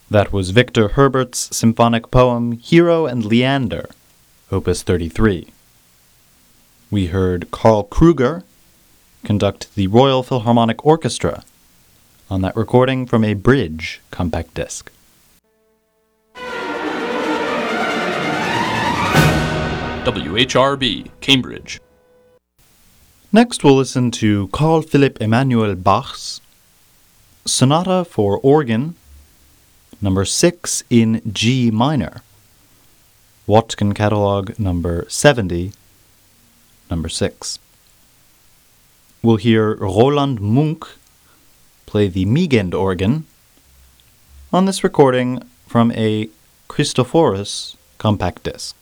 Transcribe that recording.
That was Victor Herbert's symphonic poem Hero and Leander, Opus 33. We heard Carl Kruger conduct the Royal Philharmonic Orchestra on that recording from a Bridge compact disc. WHRB, Cambridge. Next we'll listen to Carl Philipp Emanuel Bach's Sonata for Organ, number 6 in G minor, Wattken Catalog number 70, number 6. We'll hear Roland Munk play the Migend organ on this recording from a Christophorus compact disc.